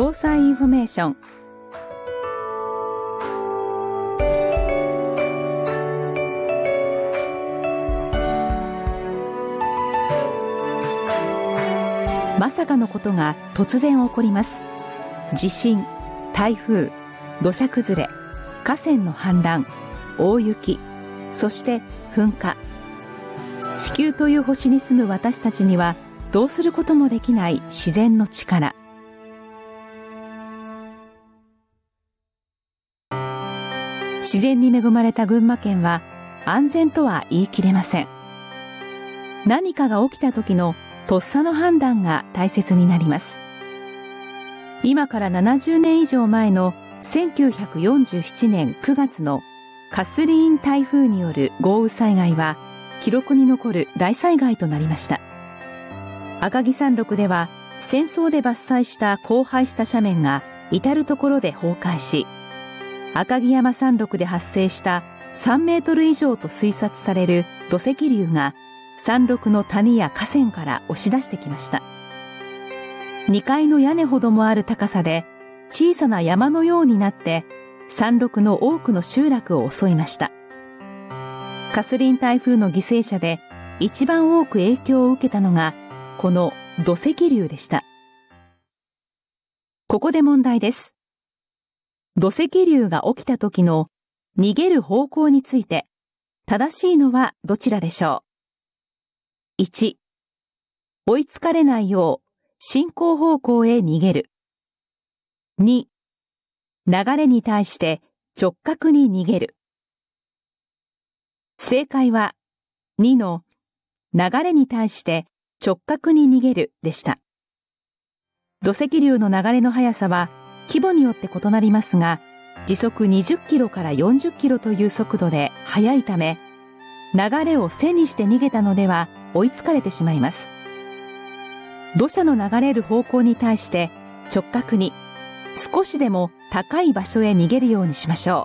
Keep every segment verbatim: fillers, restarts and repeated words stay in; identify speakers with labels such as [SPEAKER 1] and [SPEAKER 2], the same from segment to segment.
[SPEAKER 1] 防災インフォメーション。まさかのことが突然起こります。地震、台風、土砂崩れ、河川の氾濫、大雪、そして噴火。地球という星に住む私たちにはどうすることもできない自然の力。自然に恵まれた群馬県は安全とは言い切れません。何かが起きた時のとっさの判断が大切になります。今からななじゅうねん以上前のせんきゅうひゃくよんじゅうななねんくがつのカスリーン台風による豪雨災害は記録に残る大災害となりました。赤城山麓では戦争で伐採した荒廃した斜面が至るところで崩壊し、赤城山山麓で発生したさんメートル以上と推察される土石流が山麓の谷や河川から押し出してきました。にかいの屋根ほどもある高さで小さな山のようになって山麓の多くの集落を襲いました。カスリーン台風の犠牲者で一番多く影響を受けたのがこの土石流でした。ここで問題です。土石流が起きた時の逃げる方向について正しいのはどちらでしょう。いち、追いつかれないよう進行方向へ逃げる。に、流れに対して直角に逃げる。正解はにの流れに対して直角に逃げるでした。土石流の流れの速さは規模によって異なりますが、時速にじゅっキロからよんじゅっキロという速度で速いため、流れを背にして逃げたのでは追いつかれてしまいます。土砂の流れる方向に対して直角に少しでも高い場所へ逃げるようにしましょ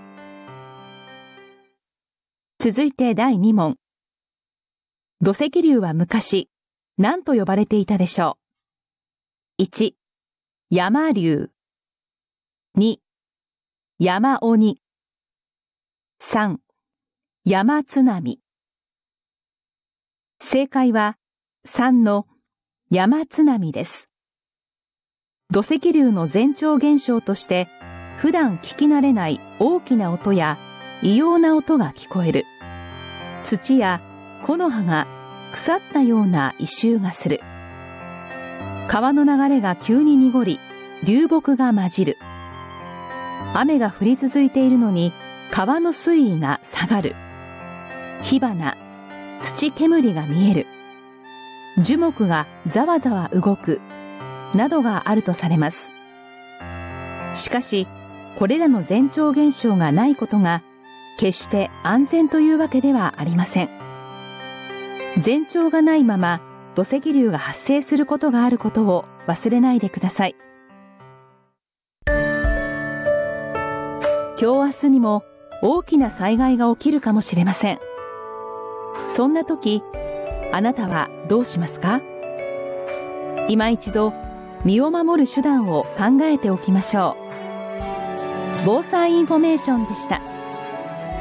[SPEAKER 1] う。続いてだいに問。土石流は昔何と呼ばれていたでしょう。いち、山流。に、山鬼。さん、山津波。正解はさんの山津波です。土石流の前兆現象として普段聞き慣れない大きな音や異様な音が聞こえる。土や木の葉が腐ったような異臭がする。川の流れが急に濁り流木が混じる。雨が降り続いているのに川の水位が下がる。火花、土煙が見える。樹木がざわざわ動く。などがあるとされます。しかし、これらの前兆現象がないことが決して安全というわけではありません。前兆がないまま土石流が発生することがあることを忘れないでください。今日明日にも大きな災害が起きるかもしれません。そんな時、あなたはどうしますか？今一度身を守る手段を考えておきましょう。防災インフォメーションでした。